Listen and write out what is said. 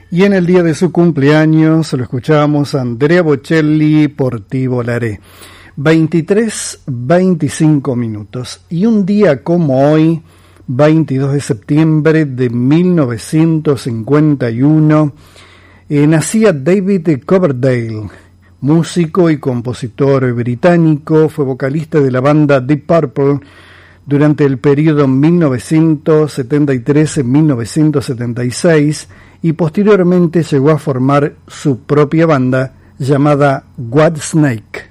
Y en el día de su cumpleaños lo escuchábamos a Andrea Bocelli por Ti volaré. 23:25 minutos. Y un día como hoy, 22 de septiembre de 1951, nacía David Coverdale, músico y compositor británico. Fue vocalista de la banda Deep Purple durante el periodo 1973-1976 y posteriormente llegó a formar su propia banda llamada Whitesnake.